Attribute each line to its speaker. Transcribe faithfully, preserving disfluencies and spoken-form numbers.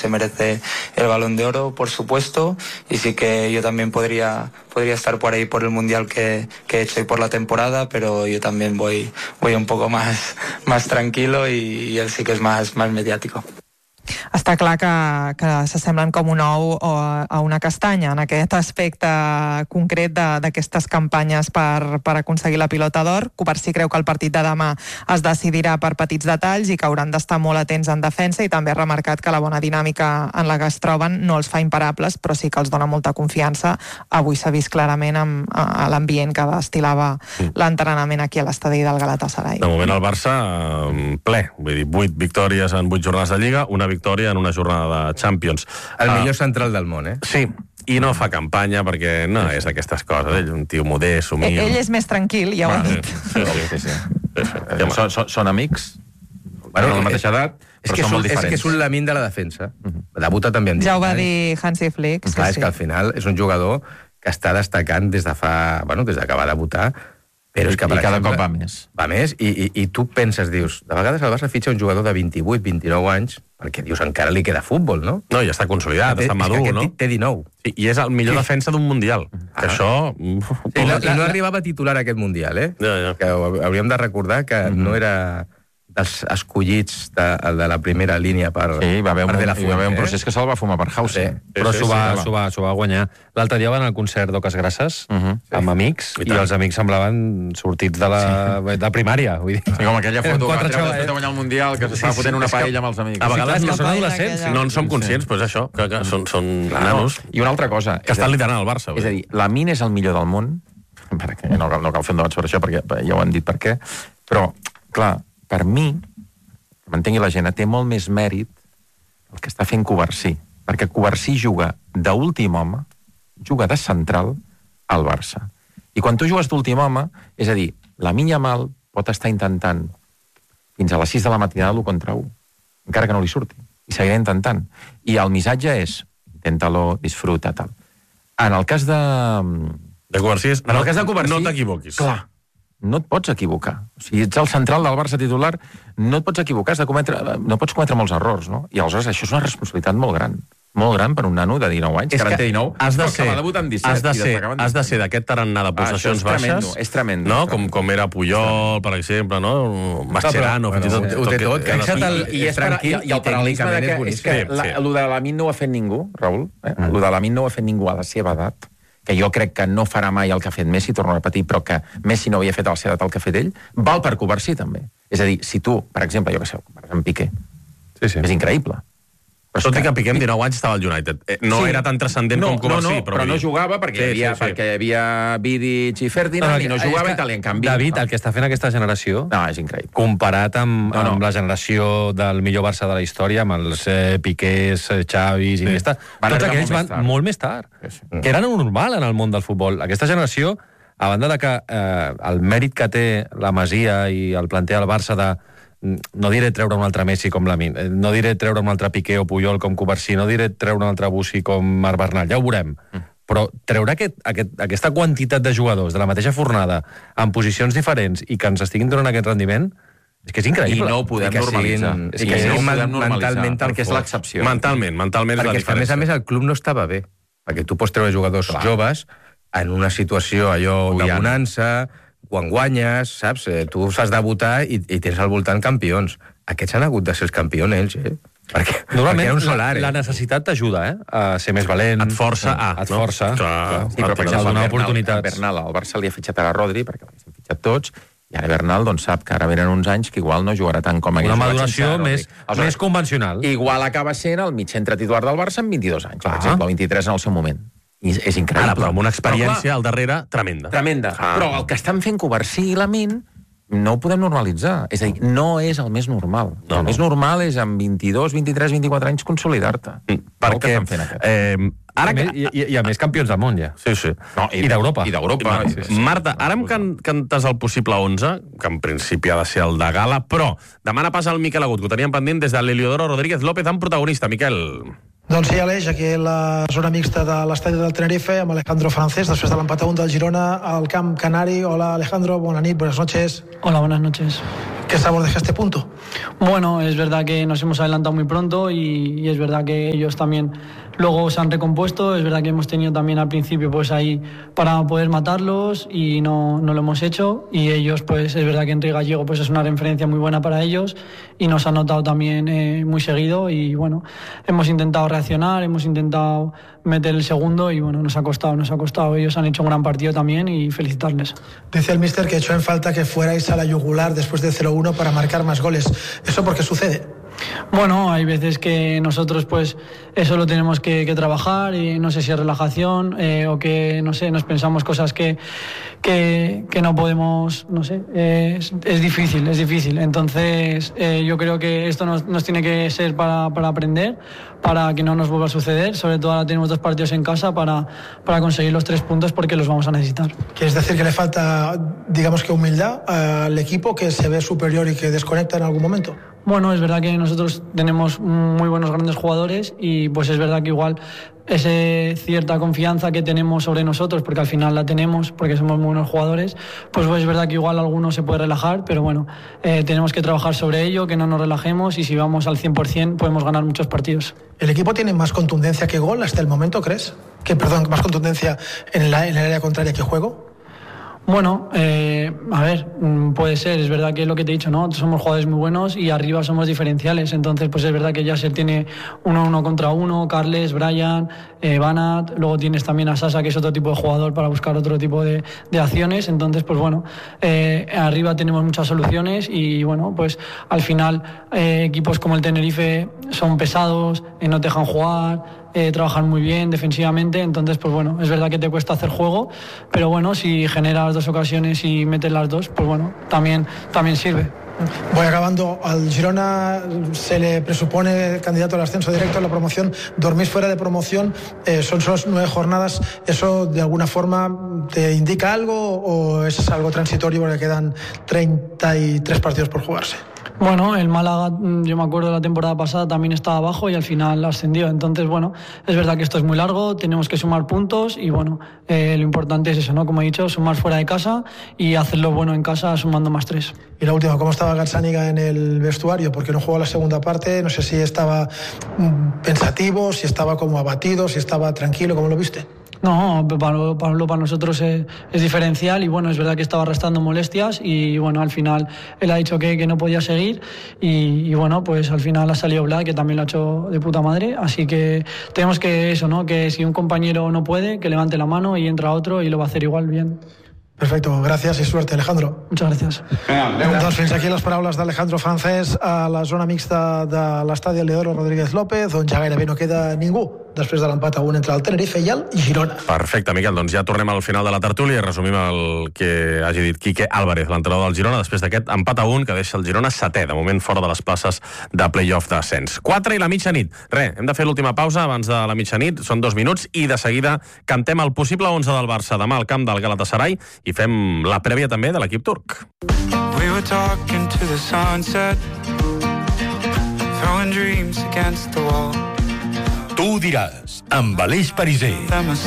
Speaker 1: se merece el Balón de Oro, por supuesto, y sí que yo también podría, podría estar por ahí por el Mundial que, que he hecho y por la temporada, pero yo también voy, voy un poco más, más tranquilo y, y él sí que es más, más mediático.
Speaker 2: Està clar que, que s'assemblen com un ou o a una castanya en aquest aspecte concret d'aquestes campanyes per, per aconseguir la pilota d'or. Covarsí creu que el partit de demà es decidirà per petits detalls i que hauran d'estar molt atents en defensa, i també ha remarcat que la bona dinàmica en la que es troben no els fa imparables, però sí que els dona molta confiança. Avui s'ha vist clarament amb, a l'ambient que destil·lava mm. l'entrenament aquí a l'estadi del Galatasaray.
Speaker 3: De moment el Barça ple, vull dir, vuit victòries en vuit jornades de Lliga, una victòria en una jornada de Champions.
Speaker 4: El uh, millor central del món, eh?
Speaker 3: Sí, i no fa campanya perquè no és aquestes coses. Ell és un tio modest, humil.
Speaker 2: Ell és més tranquil, ja ho ha dit.
Speaker 3: Sí, sí, sí. sí. sí, sí.
Speaker 5: Són, són, són amics, bueno, a la mateixa edat, però són molt diferents.
Speaker 4: És que és un Lamine de la defensa. Debuta també en dit.
Speaker 2: Ja ho va dir Hansi Flick.
Speaker 4: Clar, és que al final és un jugador que està destacant des de fa... Bueno, des que va debutar, però és que, per
Speaker 5: I cada
Speaker 4: exemple,
Speaker 5: cop va més.
Speaker 4: Va més, i, i, i tu penses, dius, de vegades el Barça fitxa un jugador de vint-i-vuit, vint-i-nou anys, perquè dius, encara li queda futbol, no?
Speaker 3: No, ja està consolidat,
Speaker 4: té,
Speaker 3: està madur,
Speaker 4: és que
Speaker 3: no?
Speaker 4: aquest té dinou.
Speaker 3: Sí, i és el millor sí. defensa d'un Mundial. Ah. Que això...
Speaker 4: Sí, no, I no arribava titular a aquest Mundial, eh?
Speaker 3: Ja, ja.
Speaker 4: Que hauríem de recordar que mm-hmm. no era dels escollits de, de la primera línia per,
Speaker 5: sí, va haver un,
Speaker 4: per de la Fuente.
Speaker 5: Hi va haver un procés eh? que se'l va fumar per Hauser.
Speaker 3: Sí.
Speaker 6: Però
Speaker 3: sí,
Speaker 6: s'ho va,
Speaker 3: sí,
Speaker 6: va, va, va guanyar. L'altre dia van al concert d'Oques Grasses, uh -huh. amb amics, i, i els amics semblaven sortits de la sí. de primària. Vull dir.
Speaker 5: Sí, com aquella foto que després de guanyar el Mundial, que s'estava sí, sí, fotent una paella amb els amics.
Speaker 3: A vegades
Speaker 6: sí,
Speaker 3: no són
Speaker 6: adolescents,
Speaker 3: no en som conscients, però és això, que, que són, són
Speaker 5: claro.
Speaker 3: nanos.
Speaker 5: I una altra cosa...
Speaker 3: Que estan liderant el Barça.
Speaker 5: És a dir, Lamine és el millor del món, perquè no, no cal fer un debat sobre això, perquè ja ho han dit per què, però, clar, per mi, que m'entengui la gent, té molt més mèrit el que està fent Covarsí, perquè Covarsí juga d'últim home, juga de central al Barça. I quan tu jugues d'últim home, és a dir, Lamine Yamal pot estar intentant fins a les sis de la matinada l'u contra u, encara que no li surti, i seguirà intentant. I el missatge és, intenta-lo, disfruta, tal. En el cas de...
Speaker 3: De Covarsí,
Speaker 5: en el cas de Covarsí,
Speaker 3: no t'equivoquis.
Speaker 5: Clar, no et pots equivocar. O sigui, ets el central del Barça titular, no et pots equivocar, has de cometre, no pots cometre molts errors, no? I aleshores això és una responsabilitat molt gran, molt gran per un nano de dinou anys,
Speaker 3: és
Speaker 5: que ara té dinou,
Speaker 3: has de ser,
Speaker 5: que va debutar amb disset.
Speaker 3: Has de ser, has de ser d'aquest tarannà de possessions
Speaker 5: ah, és
Speaker 3: baixes,
Speaker 5: tremendo, és tremendo,
Speaker 3: no?
Speaker 5: és tremendo.
Speaker 3: Com, com era Puyol, per exemple, no? Mascherano,
Speaker 4: bueno,
Speaker 3: fins i tot.
Speaker 4: Ho té tot, que
Speaker 5: el, i, i, és tranquil, i el paral·lelisme de que, és que
Speaker 3: sí, sí.
Speaker 5: el de Lamine no ho ha fet ningú, Raül, eh? el de Lamine no ho ha fet ningú a la seva edat, que jo crec que no farà mai el que ha fet Messi, torno a repetir, però que Messi no havia fet a la seva edat el que ha fet ell, val per Covarsí també. És a dir, si tu, per exemple, jo què sé, en Piqué,
Speaker 3: sí, sí.
Speaker 5: és increïble.
Speaker 3: Però tot i que Piqué amb dinou anys estava al United. No sí. era tan transcendent
Speaker 5: no,
Speaker 3: com Covarsí.
Speaker 5: No, no, però, però no jugava perquè, sí, hi havia, sí, sí. perquè hi havia Vidic i Ferdinand no, i no jugava i tal, i en canvi...
Speaker 6: David, el que està fent aquesta generació...
Speaker 5: No, és increïble.
Speaker 6: Comparat amb,
Speaker 5: no, no.
Speaker 6: amb la generació del millor Barça de la història, amb els eh, Piqués, Xavis, sí. Iniesta... Tots aquells van tard. molt més tard. Sí, sí. Que era normal en el món del futbol. Aquesta generació, a banda de que eh, el mèrit que té la Masia i el planter del Barça de... no diré treure un altre Messi com Lamine, no diré treure un altre Piqué o Puyol com Covarsí, no diré treure un altre Bussi com Marc Bernal, ja ho veurem. Mm. Però treure aquest, aquest, aquesta quantitat de jugadors de la mateixa fornada, en posicions diferents, i que ens estiguin donant aquest rendiment, és que és increïble.
Speaker 5: I no ho podem normalitzar.
Speaker 4: És que
Speaker 5: no ho podem
Speaker 4: normalitzar,
Speaker 5: perquè és l'excepció.
Speaker 3: Mentalment, mentalment és la diferència.
Speaker 4: Perquè, a més a més, el club no estava bé. Perquè tu pots treure jugadors Clar. joves en una situació allò de bonança, quan guanyes, saps? Tu fas debutar i, i tens al voltant campions. Aquests han hagut de ser els campions, ells, eh? Perquè,
Speaker 6: Normalment,
Speaker 4: perquè era un solar,
Speaker 6: la, la necessitat t'ajuda, eh? A ser més valent.
Speaker 3: Et força a...
Speaker 6: Et força.
Speaker 3: No? Clar,
Speaker 5: sí, però, per exemple,
Speaker 6: donar
Speaker 5: Bernal,
Speaker 6: oportunitats.
Speaker 5: Bernal, el Barça li ha fitxat a Rodri, perquè l'han fitxat tots, i ara Bernal doncs, sap que ara venen uns anys que igual no jugarà tant com hagués
Speaker 6: Una
Speaker 5: jugat
Speaker 6: maduració
Speaker 5: sense
Speaker 6: més,
Speaker 5: Aleshores,
Speaker 6: més convencional.
Speaker 5: Igual acaba sent el mig centre titular del Barça amb vint-i-dos anys,
Speaker 6: Clar.
Speaker 5: per exemple, o vint-i-tres en el seu moment. I és increïble.
Speaker 3: Ara, però amb una experiència al darrere tremenda.
Speaker 5: Tremenda. Ah. Però el que estan fent Covarsí i Lamine no ho podem normalitzar. És a dir, no és el més normal.
Speaker 3: No,
Speaker 5: el
Speaker 3: no.
Speaker 5: més normal és amb vint-i-dos, vint-i-tres, vint-i-quatre anys consolidar-te.
Speaker 3: Mm, perquè...
Speaker 5: El que estan fent aquest.
Speaker 3: Eh, ara
Speaker 6: I,
Speaker 3: que...
Speaker 6: i, i, I a més campions del món, ja.
Speaker 3: Sí, sí.
Speaker 5: No,
Speaker 6: I d'Europa.
Speaker 5: I d'Europa.
Speaker 3: Sí, sí. Marta, ara em can, cantes el possible onze, que en principi ha de ser el de gala, però demana pas al Miquel Agut, que ho teníem pendent des de l'Heliodoro Rodríguez López amb protagonista. Miquel...
Speaker 7: Doncs sí, Aleix, aquí a la zona mixta de l'estadi del Tenerife, amb Alejandro Francés, després de l'empat a un del Girona al camp Canari. Hola, Alejandro, bona nit, buenas noches.
Speaker 8: Hola, buenas noches.
Speaker 7: ¿Qué sabor deja este punto?
Speaker 8: Bueno, es verdad que nos hemos adelantado muy pronto y, y es verdad que ellos también luego se han recompuesto. Es verdad que hemos tenido también al principio pues ahí para poder matarlos y no, no lo hemos hecho, y ellos pues es verdad que Enrique Gallego pues es una referencia muy buena para ellos y nos han notado también eh, muy seguido, y bueno, hemos intentado reaccionar, hemos intentado meter el segundo y bueno, nos ha costado, nos ha costado. Ellos han hecho un gran partido también y felicitarles.
Speaker 7: Dice el míster que echó en falta que fuerais a la yugular después de cero uno para marcar más goles. ¿Eso por qué sucede?
Speaker 8: Bueno, hay veces que nosotros pues eso lo tenemos que, que trabajar, y no sé si es relajación eh, o que, no sé, nos pensamos cosas que, que, que no podemos, no sé, eh, es, es difícil, es difícil. Entonces eh, yo creo que esto nos, nos tiene que ser para, para aprender, para que no nos vuelva a suceder. Sobre todo ahora tenemos dos partidos en casa para, para conseguir los tres puntos, porque los vamos a necesitar.
Speaker 7: ¿Quieres decir que le falta, digamos que humildad al equipo, que se ve superior y que desconecta en algún momento?
Speaker 8: Bueno, es verdad que nosotros tenemos muy buenos grandes jugadores, y pues es verdad que igual esa cierta confianza que tenemos sobre nosotros, porque al final la tenemos, porque somos muy buenos jugadores, pues, pues es verdad que igual alguno se puede relajar, pero bueno, eh, tenemos que trabajar sobre ello, que no nos relajemos, y si vamos al cien por ciento podemos ganar muchos partidos.
Speaker 7: ¿El equipo tiene más contundencia que gol hasta el momento, crees? Que, perdón, más contundencia en, la, en el área contraria que juego.
Speaker 8: Bueno, eh, a ver, puede ser, es verdad que es lo que te he dicho, ¿no? Somos jugadores muy buenos y arriba somos diferenciales, entonces pues es verdad que Yasser tiene uno uno contra uno, Carles, Brian, eh, Banat, luego tienes también a Sasa, que es otro tipo de jugador para buscar otro tipo de, de acciones, entonces pues bueno, eh, arriba tenemos muchas soluciones, y bueno, pues al final eh, equipos como el Tenerife son pesados, eh, no te dejan jugar, Eh, trabajan muy bien defensivamente, entonces pues bueno, es verdad que te cuesta hacer juego, pero bueno, si generas dos ocasiones y metes las dos, pues bueno, también, también sirve.
Speaker 7: Voy acabando. Al Girona se le presupone candidato al ascenso directo, a la promoción. Dormís fuera de promoción, eh, son solo nueve jornadas. ¿Eso de alguna forma te indica algo o es algo transitorio porque quedan treinta y tres partidos por jugarse?
Speaker 8: Bueno, el Málaga, yo me acuerdo de la temporada pasada, también estaba abajo y al final ascendió. Entonces, bueno, es verdad que esto es muy largo, tenemos que sumar puntos y, bueno, eh, lo importante es eso, ¿no? Como he dicho, sumar fuera de casa y hacerlo bueno en casa sumando más tres.
Speaker 7: Y la última, ¿cómo estaba Gazzaniga en el vestuario? Porque no jugó la segunda parte, no sé si estaba pensativo, si estaba como abatido, si estaba tranquilo, ¿cómo lo viste?
Speaker 8: No, Pablo, Pablo para nosotros es, es diferencial y bueno, es verdad que estaba arrastrando molestias y bueno, al final él ha dicho que, que no podía seguir y, y bueno, pues al final ha salido Vlad, que también lo ha hecho de puta madre, así que tenemos que eso, ¿no? Que si un compañero no puede, que levante la mano y entra otro y lo va a hacer igual bien.
Speaker 7: Perfecto, gràcies i suerte, Alejandro.
Speaker 8: Muchas gracias.
Speaker 7: Doncs fins aquí les paraules d'Alejandro Francés a la zona mixta de l'estadi Eliodoro Rodríguez López, on ja gairebé no queda ningú després de l'empat a un entre el Tenerife i el Girona.
Speaker 3: Perfecte, Miquel, doncs ja tornem al final de la tertúlia i resumim el que hagi dit Quique Álvarez, l'entrenador del Girona, després d'aquest empat a un que deixa el Girona setè, de moment fora de les places de play-off d'ascens. quatre i la mitjanit. Re, hem de fer l'última pausa abans de la mitjanit, són dos minuts, i de seguida cantem el possible onze del Barça demà al camp del Galatasaray i fem la prèvia també de l'equip turc. We were talking to the sunset, throwing dreams against the wall.
Speaker 9: Tu ho diràs, amb Aleix Pariser.